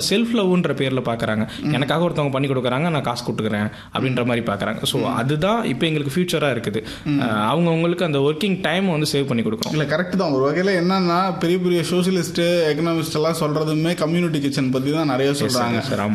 Self லவ்ன்ற பேரில் பார்க்குறாங்க. எனக்காக ஒருத்தவங்க பண்ணி கொடுக்குறாங்க, நான் காசு கொடுக்குறேன் அப்படின்ற மாதிரி பார்க்குறாங்க. ஸோ அதுதான் இப்போ எங்களுக்கு ஃபியூச்சராக இருக்குது. அவங்கவுங்களுக்கு அந்த ஒர்க்கிங் டைம் வந்து சேவ் பண்ணி கொடுக்குறோம். இல்லை கரெக்ட் தான். ஒரு வகையில் என்னன்னா பெரிய பெரிய சோஷியலிஸ்ட்டு எக்கனாமிஸ்ட் எல்லாம் சொல்கிறதுமே கம்யூனிட்டி கிச்சன் பற்றி தான் நிறைய சொல்கிறாங்க.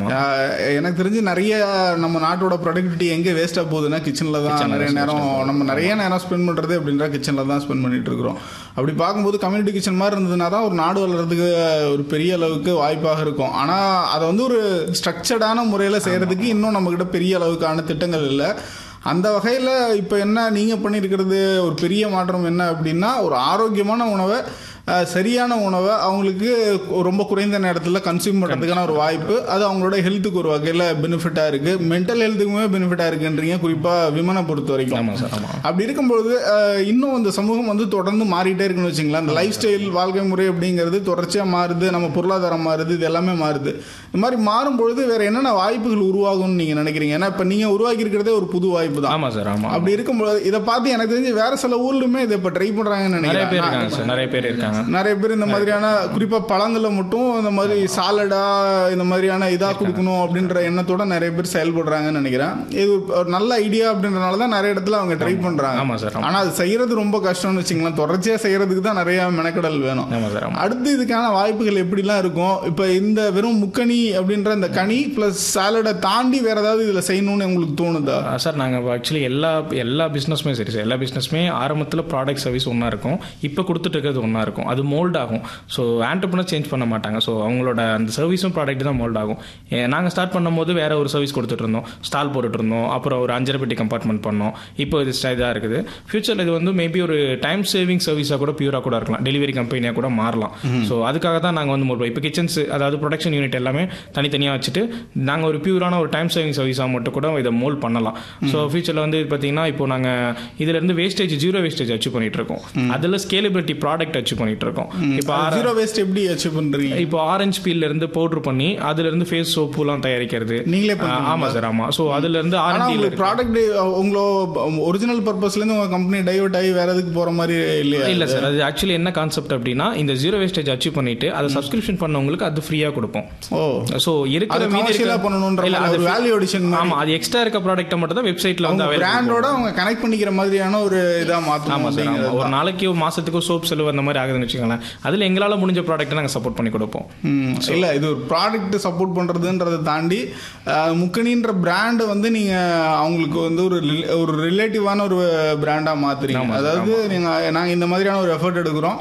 எனக்கு தெரிஞ்சு நிறைய நம்ம நாட்டோட ப்ரொடக்டிவிட்டி எங்கே வேஸ்ட்டாக போகுதுன்னா கிச்சனில் தான் நிறைய நேரம் நம்ம நிறைய நேரம் ஸ்பெண்ட் பண்ணுறது அப்படின்ற கிச்சனில் தான் ஸ்பெண்ட் பண்ணிட்டு இருக்கிறோம். அப்படி பார்க்கும்போது கம்யூனிட்டி கிச்சன் மாதிரி இருந்ததுன்னா தான் ஒரு நாடு வளர்கிறதுக்கு ஒரு பெரிய அளவுக்கு வாய்ப்பாக இருக்கும். ஆனால் அதை வந்து ஒரு ஸ்ட்ரக்சர்டான முறையில் செய்கிறதுக்கு இன்னும் நம்மக்கிட்ட பெரிய அளவுக்கான திட்டங்கள் இல்லை. அந்த வகையில் இப்போ என்ன நீங்கள் பண்ணியிருக்கிறது ஒரு பெரிய மாற்றம் என்ன அப்படின்னா, ஒரு ஆரோக்கியமான உணவை, சரியான உணவை அவங்களுக்கு ரொம்ப குறைந்த நேரத்தில் கன்சியூம் பண்ணுறதுக்கான ஒரு வாய்ப்பு. அது அவங்களோட ஹெல்த்துக்கு ஒரு வகையில் பெனிஃபிட்டாக இருக்குது. மென்டல் ஹெல்த்துக்குமே பெனிஃபிட்டாக இருக்குன்றீங்க, குறிப்பாக விமனை பொறுத்த வரைக்கும். அப்படி இருக்கும்போது இன்னும் இந்த சமூகம் வந்து தொடர்ந்து மாறிட்டே இருக்குன்னு வச்சுங்களேன். அந்த லைஃப் ஸ்டைல் வாழ்க்கை முறை அப்படிங்கிறது தொடர்ச்சியாக மாறுது, நம்ம பொருளாதாரம் மாறுது, இது எல்லாமே மாறுது. இந்த மாதிரி மாறும்பொழுது வேறு என்னென்ன வாய்ப்புகள் உருவாகும்னு நீங்கள் நினைக்கிறீங்க? ஏன்னா இப்போ நீங்கள் உருவாக்கி இருக்கிறதே ஒரு புது வாய்ப்பு தான். ஆமாம் சார், ஆமாம். அப்படி இருக்கும்போது இதை பார்த்து எனக்கு தெரிஞ்சு வேறு சில ஊர்லையுமே இதை இப்போ ட்ரை பண்ணுறாங்கன்னு நினைக்கிறேன். நிறைய பேர் இருக்காங்க. நிறைய பேர் இந்த மாதிரியான குறிப்பா பழங்களை மட்டும் இந்த மாதிரி சாலடா இந்த மாதிரியான இதா கொடுக்கணும் அப்படின்ற எண்ணத்தோட நிறைய பேர் செயல்படுறாங்கன்னு நினைக்கிறேன். இது ஒரு நல்ல ஐடியா அப்படின்றனால தான் நிறைய இடத்துல அவங்க ட்ரை பண்றாங்க. ஆனா அது செய்யறது ரொம்ப கஷ்டம்னு வச்சுங்களேன். தொடர்ச்சியா செய்யறதுக்கு தான் நிறைய மெனக்கடல் வேணும். அடுத்து இதுக்கான வாய்ப்புகள் எப்படிலாம் இருக்கும்? இப்ப இந்த வெறும் முக்கணி அப்படின்ற இந்த கனி பிளஸ் சாலடை தாண்டி வேற ஏதாவது இதுல செய்யணும்னு உங்களுக்கு தோணுதா? சார் நாங்கள் ஆக்சுவலி எல்லா பிஸ்னஸுமே சரி சார், எல்லா பிஸ்னஸுமே ஆரம்பத்தில் ப்ராடக்ட் சர்வீஸ் ஒன்றா இருக்கும், இப்போ கொடுத்துட்டு இருக்கிறது ஒன்றா இருக்கும். அது மோல்ட் ஆகும். ஸோ ஆண்டர்பிரனர் சேஞ்ச் பண்ண மாட்டாங்க. ஸோ அவங்களோட அந்த சர்வீஸும் ப்ராடக்ட் தான் மோல்ட் ஆகும். நாங்கள் ஸ்டார்ட் பண்ணும்போது வேற ஒரு சர்வீஸ் கொடுத்துட்டு இருந்தோம், ஸ்டால் போட்டுட்டு இருந்தோம், அப்புறம் ஒரு 5 பெட்டி கம்பார்ட்மெண்ட் பண்ணோம். இப்போ இது இதாக இருக்குது. ஃபியூச்சரில் இது வந்து மேபி ஒரு டைம் சேவிங் சர்வீஸாக கூட பியூராக கூட இருக்கலாம், டெலிவரி கம்பெனியாக கூட மாறலாம். ஸோ அதுக்காக தான் நாங்கள் வந்து மோல்ட் இப்போ கிச்சன்ஸ், அதாவது ப்ரொடக்ஷன் யூனிட் எல்லாமே தனித்தனியாக வச்சுட்டு நாங்கள் ஒரு பியூரான ஒரு டைம் சேவிங் சர்வீஸாக மட்டும் கூட இதை மோல்ட் பண்ணலாம். ஸோ ஃபியூச்சரில் வந்து பார்த்தீங்கன்னா இப்போ நாங்கள் இதுலேருந்து வேஸ்டேஜ், ஜீரோ வேஸ்டேஜ் அச்சீவ் பண்ணிட்டு இருக்கோம். அதில் ஸ்கேலபிலிட்டி ப்ராடக்ட் அச்சீவ் பண்ணிட்டு இருக்கோம். இப்போ ஜீரோ வேஸ்ட் எப்படி அச்சீவ் பண்றீங்க? இப்போ ஆரஞ்சு பீல்ல இருந்து பவுடர் பண்ணி அதுல இருந்து ஃபேஸ் சோப்புலாம் தயாரிக்கிறது நீங்களே பண்ணுவீங்க? ஆமா சார், ஆமா. சோ அதுல இருந்து ஆரஞ்சு ப்ராடக்ட் உங்களோட ஒரிஜினல் பர்பஸ்ல இருந்து உங்க கம்பெனி டைவர்ட் ஆகி வேற எதுக்கு போற மாதிரி இல்லையா? இல்ல சார், அது ஆக்சுவலி என்ன கான்செப்ட் அப்படின்னா, இந்த ஜீரோ வேஸ்டேஜ் அச்சீவ் பண்ணிட்டு அதை சப்ஸ்கிரிப்ஷன் பண்ணவங்களுக்கு அது ஃப்ரீயா கொடுப்போம். சோ இருக்கிற மீதியா பண்ணணும்ன்ற ஒரு வேல்யூ அடிஷன். ஆமா, அது எக்ஸ்ட்ரா இருக்க ப்ராடக்ட் மட்டும் தான் வெப்சைட்ல வந்து பிராண்டோட அவங்க கனெக்ட் பண்ணிக்கிற மாதிரியான ஒரு இதா மாத்தும். ஆமா சார், ஒரு நாளைக்கு ஒரு மாசத்துக்கு சோப் செலவு அந்த மாதிரி ஆகுதுன்னு வச்சுக்கோங்களேன். அதில் எங்களால் முடிஞ்ச ப்ராடக்ட்டை நாங்கள் சப்போர்ட் பண்ணி கொடுப்போம். இல்லை, இது ஒரு ப்ராடக்ட் சப்போர்ட் பண்ணுறதுன்றதை தாண்டி முக்கணின்ற பிராண்டை வந்து நீங்கள் அவங்களுக்கு வந்து ஒரு ரிலேட்டிவான ஒரு பிராண்டாக மாற்றுறீங்க. அதாவது நாங்கள் இந்த மாதிரியான ஒரு எஃபர்ட் எடுக்கிறோம்.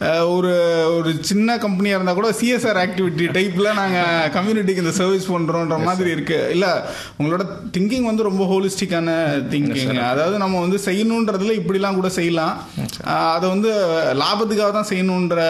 ஒரு சின்ன கம்பெனியாக இருந்தால் கூட சிஎஸ்ஆர் ஆக்டிவிட்டி டைப்பில் நாங்கள் கம்யூனிட்டிக்கு இந்த சர்வீஸ் பண்ணுறோன்ற மாதிரி இருக்குது. இல்லை, உங்களோட திங்கிங் வந்து ரொம்ப ஹோலிஸ்டிக்கான திங்கிங். அதாவது நம்ம வந்து செய்யணுன்றதுல இப்படிலாம் கூட செய்யலாம், அதை வந்து லாபத்துக்காக தான் செய்யணுன்ற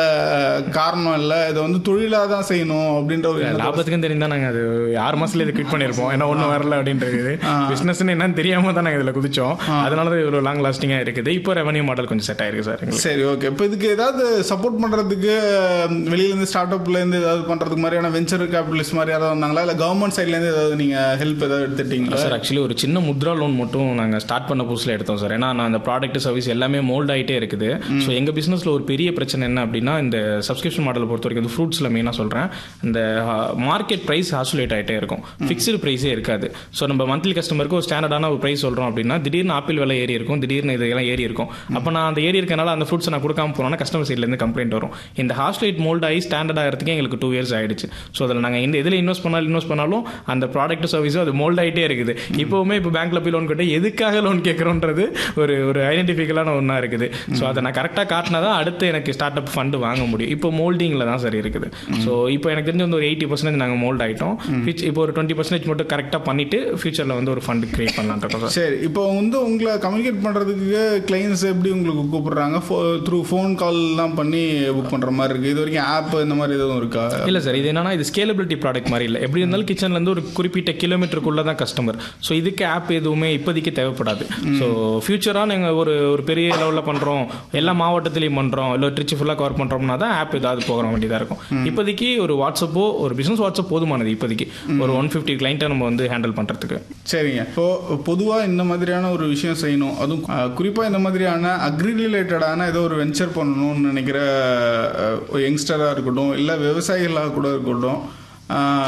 காரணம் இல்லை, இதை வந்து தொழிலாக தான் செய்யணும் அப்படின்ற ஒரு லாபத்துக்கும் தெரிந்தால் நாங்கள் அது 6 மாதத்துல இதை குவிட் பண்ணியிருப்போம். ஏன்னா ஒன்றும் வரல அப்படின்றது பிஸ்னஸ்ன்னு என்னன்னு தெரியாமல் தான் நாங்கள் இதில் குதிச்சோம். அதனால தான் இவ்வளோ லாங் லாஸ்டிங்காக இருக்குது. இப்போ ரெவன்யூ மாடல் கொஞ்சம் செட் ஆயிருக்கு சார். சரி, ஓகே. இப்போ இதுக்கு ஏதாவது சப்போர்ட் பண்றதுக்கு வெளியிலேருந்து ஸ்டார்ட் அப்லேருந்து ஏதாவது பண்றதுக்கு மாதிரியான வெஞ்சர் கேபிட்டலிஸ்ட் மாதிரி யாராவது வந்தாங்களா, இல்லை கவர்மெண்ட் சைட்லேருந்து ஏதாவது நீங்கள் ஹெல்ப் ஏதாவது எடுத்துட்டீங்களா? சார் ஆக்சுவலி ஒரு சின்ன முத்ரா லோன் மட்டும் நாங்கள் ஸ்டார்ட் பண்ண புதுசில் எடுத்தோம் சார். ஏன்னா நான் அந்த ப்ராடக்ட் சர்வீஸ் எல்லாமே மோல்ட் ஆகிட்டே இருக்குது. ஸோ எங்கள் பிஸ்னஸில் ஒரு பெரிய பிரச்சனை என்ன அப்படின்னா, இந்த சப்ஸ்கிரிப்ஷன் மாடலை பொறுத்த வரைக்கும் இந்த ஃப்ரூட்ஸில் மெயினாக சொல்கிறேன், இந்த மார்க்கெட் ப்ரைஸ் ஆசுலேட் ஆகிட்டே இருக்கும், ஃபிக்ஸ்டு ப்ரைஸே இருக்காது. ஸோ நம்ம மந்த்லி கஸ்டமருக்கு ஒரு ஸ்டாண்டர்டான ஒரு ப்ரைஸ் சொல்கிறோம் அப்படின்னா, திடீர்னு ஆப்பிள் விலை ஏறி இருக்கும், திடீர்னு இதெல்லாம் ஏறி இருக்கும். அப்போ நான் அந்த ஏறி இருக்கனால அந்த ஃப்ரூட்ஸை நான் கொடுக்காம போனோன்னா கஸ்டமர் சைட்லேருந்து கம்ப்ளைண்ட் வரும். இந்த ஹாஸ்லைட் மோல்ட் ஆகி ஸ்டாண்டர்ட் ஆகிறதுக்கு எங்களுக்கு 2 இயர்ஸ் ஆயிடுச்சு. ஸோ அதில் நாங்கள் இந்த இதில் இன்வெஸ்ட் பண்ணாலும் அந்த ப்ராடக்ட் சர்வீஸும் அது மோல்ட் ஆகிட்டே இருக்குது. இப்போவுமே இப்போ பேங்க்ல போய் லோன் கேட்டால் எதுக்காக லோன் கேட்குறோன்றது ஒரு ஐடென்டிஃபிக்கலான ஒன்றா இருக்குது. ஸோ அதை நான் கரெக்டாக காட்டினா தான் அடுத்து எனக்கு ஸ்டார்ட் அப் ஃபண்டு வாங்க முடியும். இப்போ மோல்டிங்கில் தான் சரி இருக்குது. ஸோ இப்போ எனக்கு தெரிஞ்சு வந்து ஒரு 80% நாங்கள் மோல்ட் ஆகிட்டோம். இப்போ ஒரு 20% மட்டும் கரெக்டாக பண்ணிட்டு ஃபியூச்சரில் வந்து ஒரு ஃபண்டு கிரியேட் பண்ணலான் இருக்கோம். சரி, இப்போ வந்து உங்களை கம்யூனிகேட் பண்ணுறதுக்கு கிளைண்ட்ஸ் எப்படி உங்களுக்கு கூப்பிடுறாங்க? த்ரூ ஃபோன் கால் தான் பண்ணி புக் பண்ணுற மாதிரி இருக்குது. இது வரைக்கும் ஆப் இந்த மாதிரி எதுவும் இருக்கா? இல்லை சார், இது என்னன்னா இது ஸ்கேலபிலிட்டி ப்ராடக்ட் மாதிரி இல்லை. எப்படி இருந்தாலும் கிச்சன்லேருந்து ஒரு குறிப்பிட்ட கிலோமீட்டருக்குள்ளே தான் கஸ்டமர். ஸோ இதுக்கு ஆப் எதுவுமே இப்போதைக்கு தேவைப்படாது. ஸோ ஃபியூச்சராக நீங்கள் ஒரு பெரிய லெவலில் பண்ணுறோம், எல்லா மாவட்டத்திலையும் பண்ணுறோம், இல்லை ட்ரிச்சு ஃபுல்லாக கவர் பண்ணுறோம்னா தான் ஆப் ஏதாவது போகிற வேண்டியதாக இருக்கும். இப்போதைக்கு ஒரு வாட்ஸ்அப்போ ஒரு பிஸ்னஸ் வாட்ஸ்அப் போதுமானது. இப்போதைக்கு ஒரு 150 கிளைண்ட்டை நம்ம வந்து ஹேண்டில் பண்ணுறதுக்கு. சரிங்க. இப்போ பொதுவாக இந்த மாதிரியான ஒரு விஷயம் செய்யணும், அதுவும் குறிப்பாக இந்த மாதிரியான அக்ரி ரிலேட்டடான ஏதோ ஒரு வெஞ்சர் பண்ணணும்னு நினைக்கிற யங்ஸ்டராக இருக்கட்டும், இல்லை விவசாயிகளாக கூட இருக்கட்டும்,